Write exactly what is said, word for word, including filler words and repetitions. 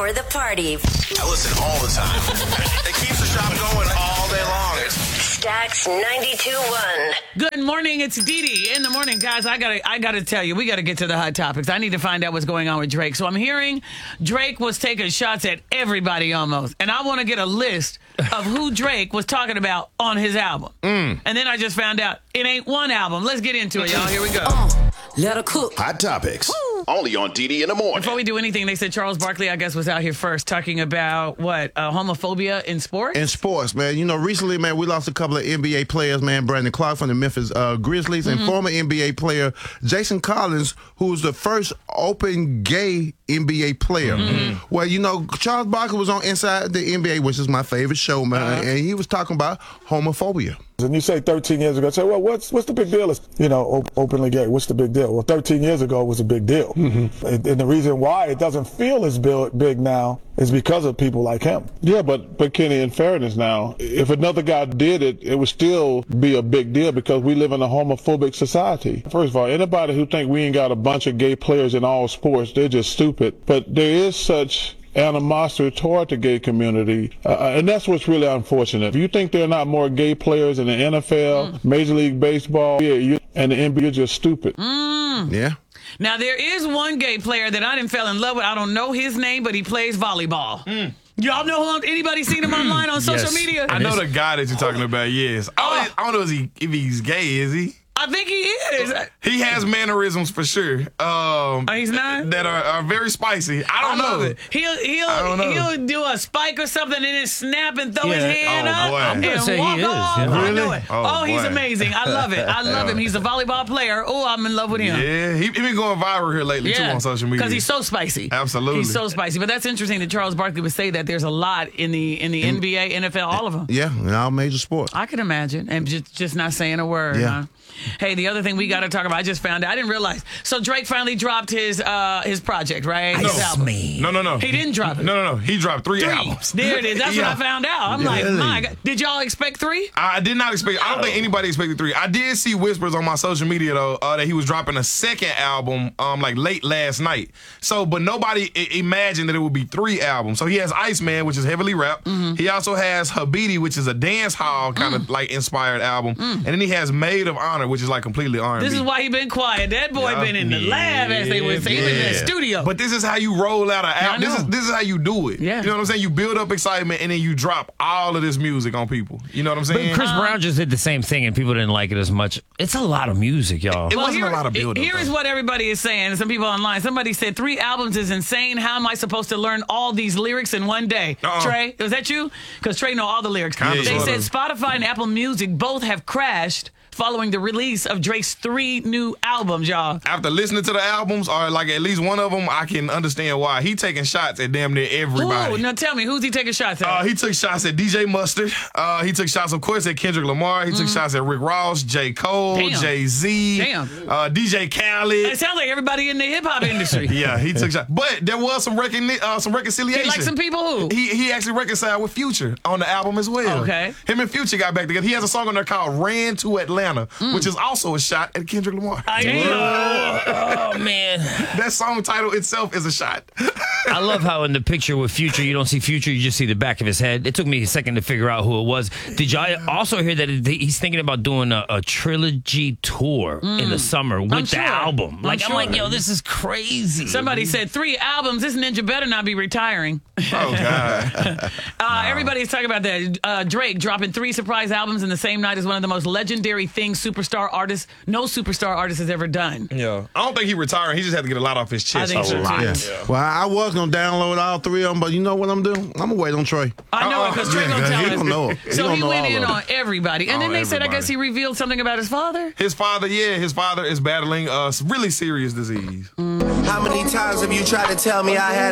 for the party. I listen all the time. It keeps the shop going all day long. Stax ninety-two point one. Good morning, it's Dee Dee in the morning, guys. I gotta, I gotta tell you, we gotta get to the hot topics. I need to find out what's going on with Drake. So I'm hearing Drake was taking shots at everybody almost, and I want to get a list of who Drake was talking about on his album. Mm. And then I just found out it ain't one album. Let's get into it, y'all. Here we go. Uh, let her cook. Hot topics. Woo. Only on Dee Dee in the morning. Before we do anything, they said Charles Barkley, I guess, was out here first talking about what uh, homophobia in sports. In sports, man. You know, recently, man, we lost a couple of N B A players, man. Brandon Clark from the Memphis uh, Grizzlies mm-hmm. and former N B A player Jason Collins, who was the first open gay N B A player. Mm-hmm. Well, you know, Charles Barkley was on Inside the N B A, which is my favorite show, man, uh-huh. and he was talking about homophobia. And you say thirteen years ago, say, well, what's what's the big deal? It's, you know, op- openly gay. What's the big deal? Well, thirteen years ago was a big deal. Mm-hmm. And, and the reason why it doesn't feel as big now is because of people like him. Yeah, but, but Kenny, in fairness now, if another guy did it, it would still be a big deal because we live in a homophobic society. First of all, anybody who think we ain't got a bunch of gay players in all sports, they're just stupid. But there is such animosity toward the gay community, uh, and that's what's really unfortunate. If you think there are not more gay players in the N F L, mm. Major League Baseball, yeah, you, and the N B A, you're just stupid. Mm. Yeah. Now, there is one gay player that I didn't fell in love with. I don't know his name, but he plays volleyball. Mm. Y'all know him? Anybody seen him online on social yes. media? I know the guy that you're talking about, yes. I don't, I don't know if, he, if he's gay, is he? I think he is. He has mannerisms for sure. Um, oh, he's not? That are, are very spicy. I don't I know. It. He'll he'll I don't know. he'll do a spike or something and then snap and throw yeah. his hand oh, up boy. and I'm say walk he off. Is, I really? know it. Oh, oh he's boy. amazing. I love it. I love him. He's a volleyball player. Oh, I'm in love with him. Yeah, he, he been going viral here lately yeah. too on social media because he's so spicy. Absolutely, he's so spicy. But that's interesting that Charles Barkley would say that there's a lot in the in the in, N B A, N F L, all of them. Yeah, in all major sports. I can imagine, and just just not saying a word. Yeah. Huh? Hey, the other thing we got to talk about, I just found out, I didn't realize. So Drake finally dropped his uh, his project, right? No. His album. no, no, no. He didn't drop it. No, no, no. He dropped three, three. albums. There it is. That's yeah. what I found out. I'm really? like, my God. Did y'all expect three? I did not expect. I don't think anybody expected three. I did see whispers on my social media though uh, that he was dropping a second album, um, like late last night. So, but nobody I- imagined that it would be three albums. So he has Iceman, which is heavily rap. Mm-hmm. He also has Habiti, which is a dance hall kind of mm. like inspired album, mm. and then he has Maid of Honor, which is like completely R and B. This is why he been quiet. That boy yeah. been in the lab, as they would say. He been in the studio. But this is how you roll out an album. This is this is how you do it. Yeah. You know what I'm saying? You build up excitement and then you drop all of this music on people. You know what I'm saying? But Chris um, Brown just did the same thing and people didn't like it as much. It's a lot of music, y'all. It, it well, wasn't here, a lot of build up. Here is what everybody is saying. Some people online. Somebody said three albums is insane. How am I supposed to learn all these lyrics in one day? Uh-uh. Trey, was that you? Because Trey know all the lyrics. Kinda they said of. Spotify and Apple Music both have crashed following the release of Drake's three new albums, y'all. After listening to the albums, or like at least one of them, I can understand why. He taking shots at damn near everybody. Ooh, now tell me, who's he taking shots at? Uh, he took shots at D J Mustard. Uh, he took shots, of course, at Kendrick Lamar. He mm. took shots at Rick Ross, J. Cole, Jay-Z, Damn. Uh, D J Khaled. It sounds like everybody in the hip-hop industry. Yeah, he took shots. But there was some, recogni- uh, some reconciliation. He like some people who? He, he actually reconciled with Future on the album as well. Okay. Him and Future got back together. He has a song on there called Ran to Atlanta, mm. which is also a shot at Kendrick Lamar. I know. Oh, man. That song title itself is a shot. I love how in the picture with Future, you don't see Future, you just see the back of his head. It took me a second to figure out who it was. Did y'all also hear that he's thinking about doing a, a trilogy tour mm. in the summer with I'm the sure. album? I'm Like, I'm, sure. like, yo, this is crazy. Somebody said three albums. This ninja better not be retiring. Oh, God. uh, no. Everybody's talking about that. Uh, Drake dropping three surprise albums in the same night is one of the most legendary things superstar artists, no superstar artist has ever done. Yeah. I don't think he retiring. He just had to get a lot off his chest. I think so, yeah. too. Yeah. Well, I was going to download all three of them, but you know what I'm doing? I'm going to wait on Trey. I know it, because Trey yeah, going to tell he us. Don't know. He so don't he know went all in of on everybody. And on then they said, I everybody. guess he revealed something about his father? His father, yeah, his father is battling a really serious disease. How many times have you tried to tell me I had